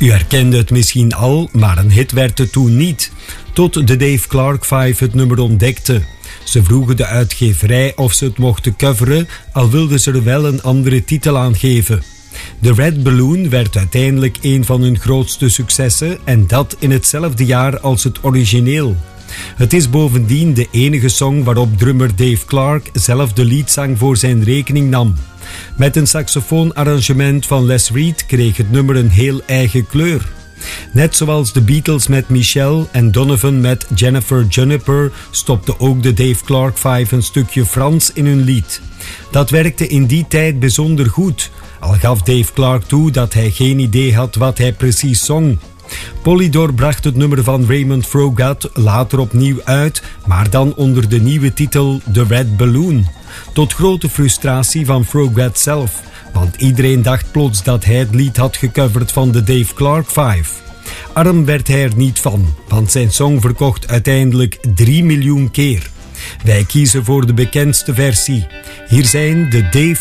U herkende het misschien al, maar een hit werd het toen niet. Tot de Dave Clark 5 het nummer ontdekte. Ze vroegen de uitgeverij of ze het mochten coveren, al wilden ze er wel een andere titel aan geven. The Red Balloon werd uiteindelijk een van hun grootste successen en dat in hetzelfde jaar als het origineel. Het is bovendien de enige song waarop drummer Dave Clark zelf de leadzang voor zijn rekening nam. Met een saxofoonarrangement van Les Reed kreeg het nummer een heel eigen kleur. Net zoals de Beatles met Michelle en Donovan met Jennifer Juniper stopte ook de Dave Clark 5 een stukje Frans in hun lied. Dat werkte in die tijd bijzonder goed, al gaf Dave Clark toe dat hij geen idee had wat hij precies zong. Polydor bracht het nummer van Raymond Frogat later opnieuw uit, maar dan onder de nieuwe titel The Red Balloon. Tot grote frustratie van Frogat zelf, want iedereen dacht plots dat hij het lied had gecoverd van de Dave Clark 5. Arm werd hij er niet van, want zijn song verkocht uiteindelijk 3 miljoen keer. Wij kiezen voor de bekendste versie. Hier zijn de Dave